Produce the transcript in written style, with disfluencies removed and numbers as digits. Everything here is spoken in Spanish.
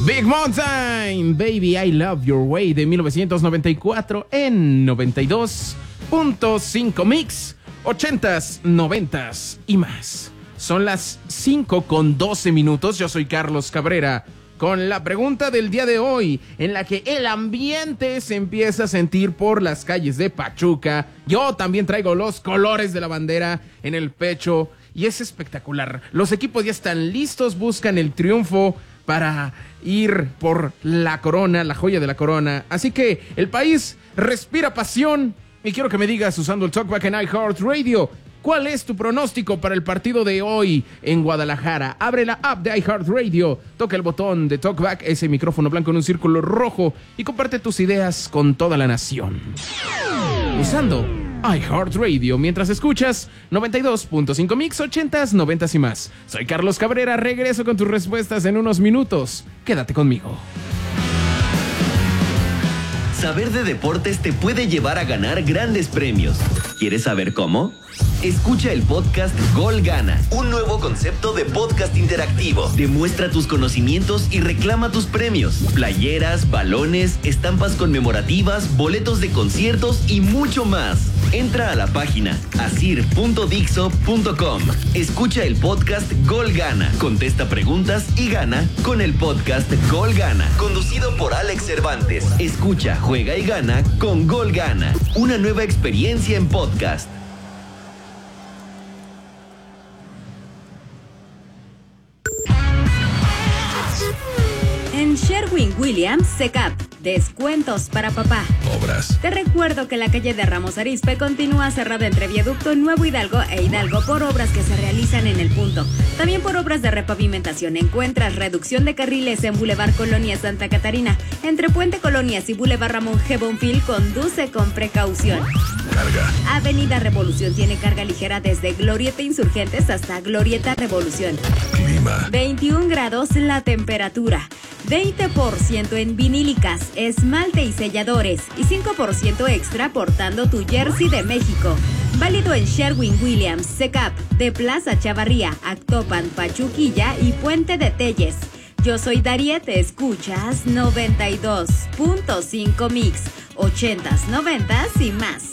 Big Mountain, Baby, I Love Your Way de 1994 en 92.5 Mix, 80s, 90s y más. Son las 5:12. Yo soy Carlos Cabrera con la pregunta del día de hoy, en la que el ambiente se empieza a sentir por las calles de Pachuca. Yo también traigo los colores de la bandera en el pecho y es espectacular. Los equipos ya están listos, buscan el triunfo para ir por la corona, la joya de la corona. Así que el país respira pasión y quiero que me digas, usando el Talkback en iHeartRadio, ¿cuál es tu pronóstico para el partido de hoy en Guadalajara? Abre la app de iHeartRadio, toca el botón de Talkback, ese micrófono blanco en un círculo rojo, y comparte tus ideas con toda la nación. Usando iHeartRadio, mientras escuchas 92.5 Mix, 80s, 90s y más. Soy Carlos Cabrera, regreso con tus respuestas en unos minutos. Quédate conmigo. Saber de deportes te puede llevar a ganar grandes premios. ¿Quieres saber cómo? Escucha el podcast Gol Gana, un nuevo concepto de podcast interactivo. Demuestra tus conocimientos y reclama tus premios. Playeras, balones, estampas conmemorativas, boletos de conciertos y mucho más. Entra a la página asir.dixo.com. Escucha el podcast Gol Gana, contesta preguntas y gana con el podcast Gol Gana, conducido por Alex Cervantes. Escucha, juega y gana con Gol Gana, una nueva experiencia en podcast. En Sherwin-Williams Secap, descuentos para papá. Obras. Te recuerdo que la calle de Ramos Arizpe continúa cerrada entre Viaducto Nuevo Hidalgo e Hidalgo por obras que se realizan en el punto. También por obras de repavimentación. Encuentras reducción de carriles en Boulevard Colonia Santa Catarina. Entre Puente Colonias y Boulevard Ramón G. Bonfil, conduce con precaución. Carga. Avenida Revolución tiene carga ligera desde Glorieta Insurgentes hasta Glorieta Revolución. Clima. 21 grados la temperatura. 20% en vinílicas, esmalte y selladores y 5% extra portando tu jersey de México. Válido en Sherwin-Williams, Secap, de Plaza Chavarría, Actopan, Pachuquilla y Puente de Telles. Yo soy Dariet, escuchas 92.5 Mix, 80s, 90s y más.